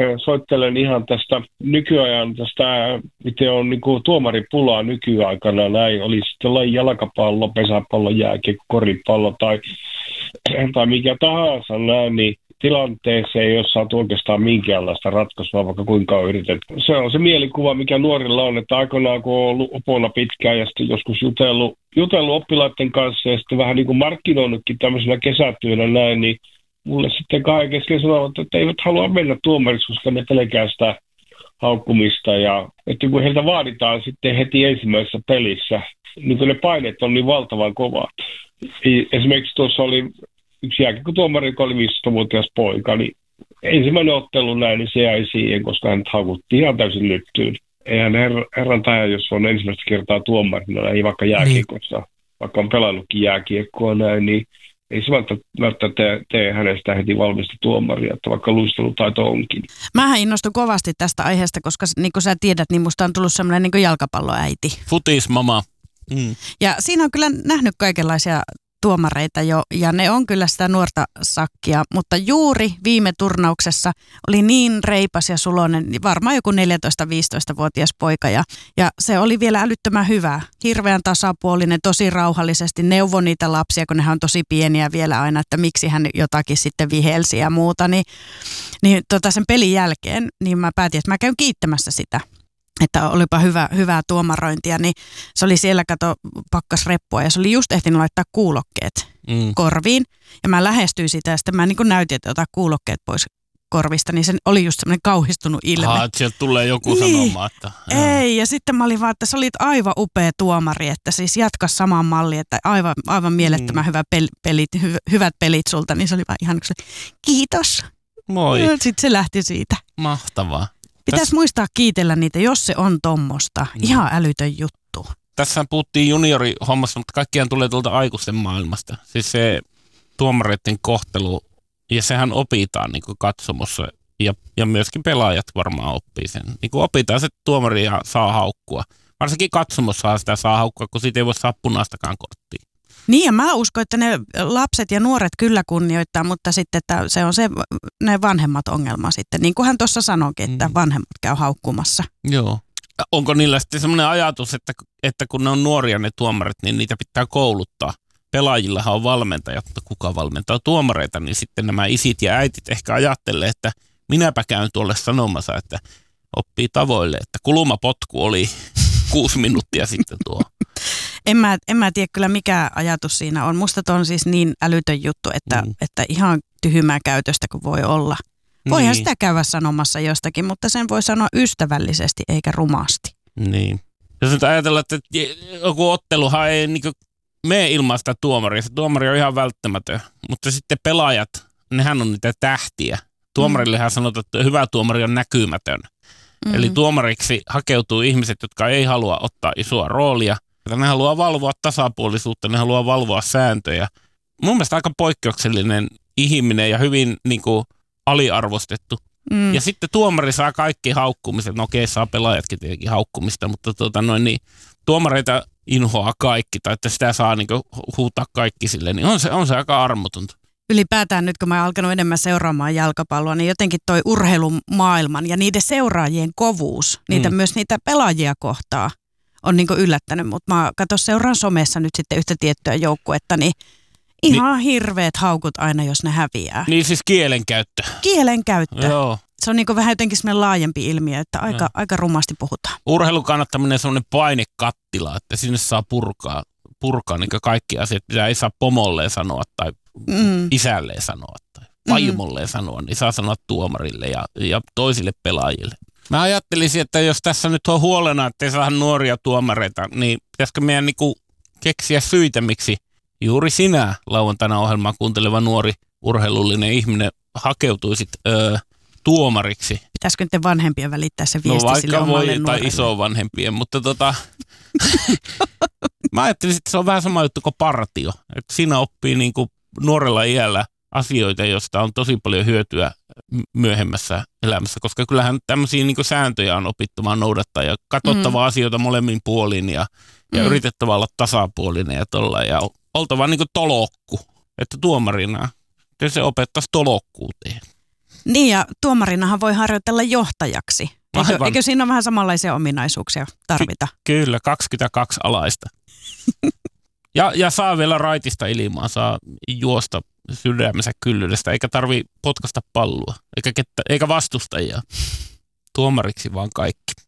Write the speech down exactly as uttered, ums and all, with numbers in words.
soittelen ihan tästä nykyajan, tästä, miten on niin kuin tuomaripulaa nykyaikana. Näin oli sitten laji jalkapallo, pesäpallo, jääkiekko, koripallo tai, tai mikä tahansa näin, niin tilanteeseen ei ole saatu oikeastaan minkäänlaista ratkaisua, vaikka kuinka on yritetty. Se on se mielikuva, mikä nuorilla on, että aikoinaan kun on ollut opona pitkään ja sitten joskus jutellut, jutellut oppilaiden kanssa ja sitten vähän niin kuin markkinoinutkin tämmöisenä kesätyönä näin, niin mulle sitten kahden kesken sanovat, että eivät halua mennä tuomariksi, koska ne pelkää sitä haukkumista. Ja että kun heiltä vaaditaan sitten heti ensimmäisessä pelissä, niin kun ne paineet on niin valtavan kovat. Esimerkiksi tuossa oli yksi jääkiekkotuomari, joka oli viisitoistavuotias poika, niin ensimmäinen ottelu näin, niin se jäi siihen, koska hän haukuttiin ihan täysin lyttyyn. Eihän her- herran taja, jos on ensimmäistä kertaa tuomarina, ei vaikka jääkiekossa, niin. Vaikka on pelannutkin jääkiekkoa näin, niin ei se välttämättä tee, tee hänestä heti valmista tuomaria, että vaikka luistelutaito onkin. Mähän innostun kovasti tästä aiheesta, koska niin kuin sä tiedät, niin musta on tullut semmoinen niin kuin jalkapalloäiti. Futismama. Mm. Ja siinä on kyllä nähnyt kaikenlaisia tuomareita jo, ja ne on kyllä sitä nuorta sakkia, mutta juuri viime turnauksessa oli niin reipas ja suloinen, varmaan joku neljätoista-viisitoistavuotias poika, ja, ja se oli vielä älyttömän hyvä, hirveän tasapuolinen, tosi rauhallisesti, neuvoi niitä lapsia, kun nehän on tosi pieniä vielä aina, että miksi hän jotakin sitten vihelsi ja muuta, niin, niin tota sen pelin jälkeen, niin mä päätin, että mä käyn kiittämässä sitä. Että olipa hyvä, hyvää tuomarointia, niin se oli siellä, kato, pakkas reppua ja se oli just ehtinyt laittaa kuulokkeet mm. korviin. Ja mä lähestyin sitä ja sitten mä niin kuin näytin, että ota kuulokkeet pois korvista, niin se oli just semmoinen kauhistunut ilme. Aha, että sieltä tulee joku niin. sanomaan, että... Ei, ja sitten mä olin vaan, että sä olit aivan upea tuomari, että siis jatka samaan malliin, että aivan, aivan mielettömän mm. hyvä pel, pelit, hy, hyvät pelit sulta, niin se oli vaan ihan kiitos. Moi. Sitten se lähti siitä. Mahtavaa. Pitäisi Täs... muistaa kiitellä niitä, jos se on tommosta. Mm. Ihan älytön juttu. Tässä puhuttiin juniorihommassa, mutta kaikkiaan tulee tuolta aikuisten maailmasta. Siis se tuomareiden kohtelu, ja sehän opitaan niin kuin katsomossa, ja, ja myöskin pelaajat varmaan oppii sen. Niin kuin opitaan se, että tuomaria saa haukkua. Varsinkin katsomossa sitä saa haukkua, kun siitä ei voi saa punaistakaan korttia. Niin, ja mä uskon, että ne lapset ja nuoret kyllä kunnioittaa, mutta sitten että se on se, ne vanhemmat ongelma sitten. Niin kuin hän tuossa sanoikin, että vanhemmat käy haukkumassa. Joo. Onko niillä sitten semmoinen ajatus, että, että kun ne on nuoria ne tuomarit, niin niitä pitää kouluttaa? Pelaajillahan on valmentajat, mutta kuka valmentaa tuomareita, niin sitten nämä isit ja äitit ehkä ajattelee, että minäpä käyn tuolle sanomassa, että oppii tavoille, että kulmapotku oli kuusi minuuttia sitten tuo. En mä, en mä tiedä kyllä mikä ajatus siinä on. Musta tuo on siis niin älytön juttu, että, mm. että ihan tyhmää käytöstä kuin voi olla. Voihan niin. Sitä käydä sanomassa jostakin, mutta sen voi sanoa ystävällisesti eikä rumasti. Niin. Jos nyt ajatellaan, että joku otteluhan ei niin mene ilman sitä tuomaria. Se tuomari on ihan välttämätön, mutta sitten pelaajat, nehän on niitä tähtiä. Tuomarillehan mm. sanotaan, että hyvä tuomari on näkymätön. Mm. Eli tuomariksi hakeutuu ihmiset, jotka ei halua ottaa isoa roolia. Ne haluaa valvoa tasapuolisuutta, ne haluaa valvoa sääntöjä. Mun mielestä aika poikkeuksellinen ihminen ja hyvin niin kuin, aliarvostettu. Mm. Ja sitten tuomari saa kaikki haukkumiset. No okei, saa pelaajatkin tietenkin haukkumista, mutta tuota, noin, niin, tuomareita inhoaa kaikki, tai että sitä saa niin kuin, huutaa kaikki sille, niin on se, on se aika armotonta. Ylipäätään nyt, kun mä oon alkanut enemmän seuraamaan jalkapalloa, niin jotenkin toi urheilumaailman ja niiden seuraajien kovuus, niitä mm. myös niitä pelaajia kohtaa, on niin kuin yllättänyt. Mutta mä katson seuraan somessa nyt sitten yhtä tiettyä joukkuetta, niin ihan Ni- hirveät haukut aina, jos ne häviää. Niin siis kielenkäyttö. Kielenkäyttö. Joo. Se on niin kuin vähän jotenkin semmoinen laajempi ilmiö, että aika, aika rumasti puhutaan. Urheilun kannattaminen on semmoinen painekattila, että sinne saa purkaa, purkaa niin kaikki asiat, mitä ei saa pomolleen sanoa tai mm. isälleen sanoa tai vaimolleen mm. sanoa, niin saa sanoa tuomarille ja, ja toisille pelaajille. Mä ajattelisin, että jos tässä nyt on huolena, että ei saa nuoria tuomareita, niin pitäisikö meidän niinku keksiä syitä, miksi juuri sinä lauantaina ohjelmaa kuunteleva nuori urheilullinen ihminen hakeutuisit öö, tuomariksi. Pitäisikö nyt vanhempien välittää se viesti no, sille omalle voi, nuorelle? Tai isovanhempien, mutta tota, mä ajattelisin, että se on vähän sama juttu kuin partio. Että siinä oppii niinku nuorella iällä asioita, joista on tosi paljon hyötyä myöhemmässä elämässä, koska kyllähän tämmöisiä niin kuin sääntöjä on opittavaa noudattaa ja katsottava mm. asioita molemmin puolin ja, ja mm. yritettävä olla tasapuolinen ja tolla ja oltava niin kuin tolokku, että tuomarina se opettaisi tolokkuuteen. Niin ja tuomarinahan voi harjoitella johtajaksi. Eikö, eikö siinä ole vähän samanlaisia ominaisuuksia tarvita? Ky- kyllä, kaksikymmentäkaksi alaista. ja, ja saa vielä raitista ilmaa, saa juosta sydämensä kyllyydestä, eikä tarvi potkasta palloa, eikä, kettä, eikä vastustajia. Tuomariksi vaan kaikki.